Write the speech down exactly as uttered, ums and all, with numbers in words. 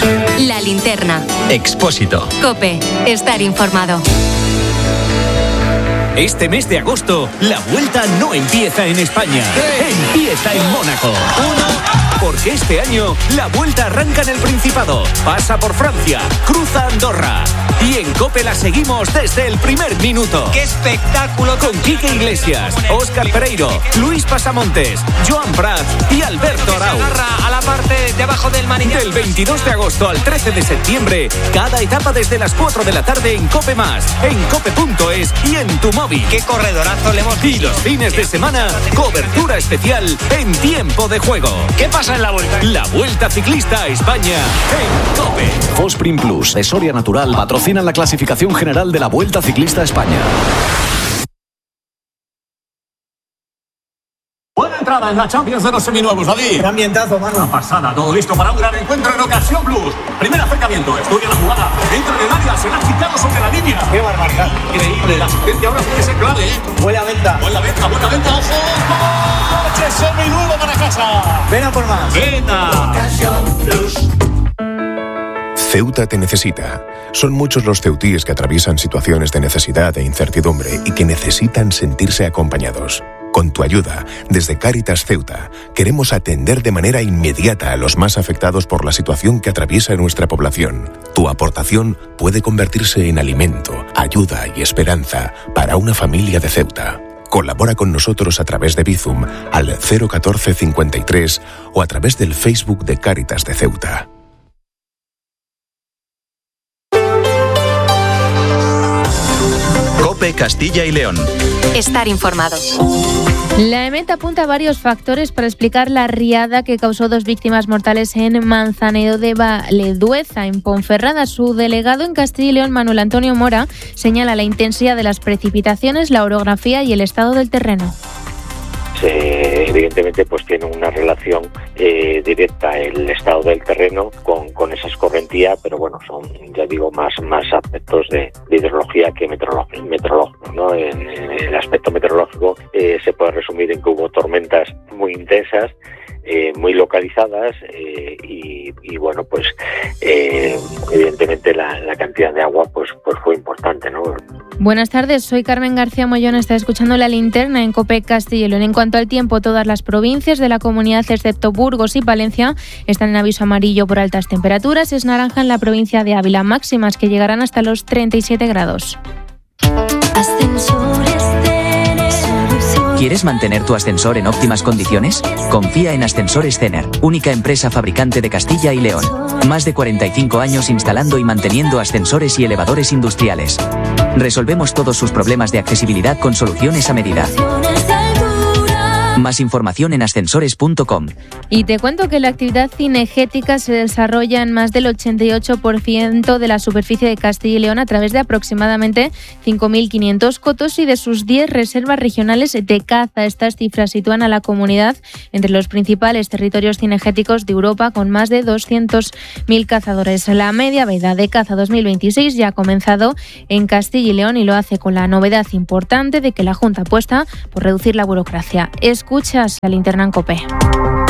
La Linterna. Expósito. COPE. Estar informado. Este mes de agosto, la Vuelta no empieza en España. Empieza en Mónaco. Porque este año, la Vuelta arranca en el Principado, pasa por Francia, cruza Andorra. Y en COPE la seguimos desde el primer minuto. ¡Qué espectáculo! Con Quique Iglesias, Óscar Pereiro, Luis Pasamontes, Joan Prat y Alberto Arau. Se agarra a la parte de abajo del manillar. Del veintidós de agosto al trece de septiembre, cada etapa desde las cuatro de la tarde en COPE Más, en cope punto es y en tu móvil. ¡Qué corredorazo le hemos visto! Y los fines de semana, cobertura especial en tiempo de juego. ¿Qué pasa en la Vuelta? La Vuelta Ciclista a España en COPE. Fosprin Plus, de Soria Natural, patrocinan la clasificación general de la Vuelta Ciclista a España. Buena entrada en la Champions de los seminuevos, David. Qué ambientazo, mano. Una pasada, todo listo para un gran encuentro en Ocasión Plus. Primer acercamiento, estudia la jugada. Entra en el área, se la ha quitado sobre la línea. Qué barbaridad. Increíble, la asistencia ahora tiene que ser clave, ¿eh? Buena venta. Buena venta, buena venta, ojo. ¡Coche seminuevo para casa! Ven a por más. Venta. Ocasión Plus. Ceuta te necesita. Son muchos los ceutíes que atraviesan situaciones de necesidad e incertidumbre y que necesitan sentirse acompañados. Con tu ayuda, desde Cáritas Ceuta, queremos atender de manera inmediata a los más afectados por la situación que atraviesa nuestra población. Tu aportación puede convertirse en alimento, ayuda y esperanza para una familia de Ceuta. Colabora con nosotros a través de Bizum al cero catorce cincuenta y tres o a través del Facebook de Cáritas de Ceuta. COPE Castilla y León. Estar informados. La EMET apunta a varios factores para explicar la riada que causó dos víctimas mortales en Manzanedo de Valdueza, en Ponferrada. Su delegado en Castilla y León, Manuel Antonio Mora, señala la intensidad de las precipitaciones, la orografía y el estado del terreno. Eh, evidentemente pues tiene una relación eh, directa el estado del terreno con, con esa escorrentía, pero bueno, son, ya digo, más, más aspectos de, de hidrología que meteorológicos, meteorológicos, ¿no? En, en el aspecto meteorológico eh, se puede resumir en que hubo tormentas muy intensas, eh, muy localizadas eh, y, y bueno, pues eh, evidentemente la, la cantidad de agua pues, pues fue importante, ¿no? Buenas tardes, soy Carmen García Mollón, está escuchando La Linterna en COPE Castilla y León. En cuanto al tiempo, todas las provincias de la comunidad, excepto Burgos y Palencia, están en aviso amarillo por altas temperaturas. Es naranja en la provincia de Ávila, máximas que llegarán hasta los treinta y siete grados. ¿Quieres mantener tu ascensor en óptimas condiciones? Confía en Ascensores Cener, única empresa fabricante de Castilla y León. Más de cuarenta y cinco años instalando y manteniendo ascensores y elevadores industriales. Resolvemos todos sus problemas de accesibilidad con soluciones a medida. Más información en ascensores punto com. Y te cuento que la actividad cinegética se desarrolla en más del ochenta y ocho por ciento de la superficie de Castilla y León a través de aproximadamente cinco mil quinientos cotos y de sus diez reservas regionales de caza. Estas cifras sitúan a la comunidad entre los principales territorios cinegéticos de Europa, con más de doscientos mil cazadores. La media veda de caza dos mil veintiséis ya ha comenzado en Castilla y León y lo hace con la novedad importante de que la Junta apuesta por reducir la burocracia. Escuchas La Linterna en COPE.